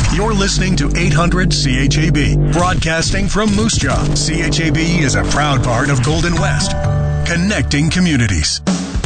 You're listening to 800 CHAB, broadcasting from Moose Jaw. CHAB is a proud part of Golden West, connecting communities.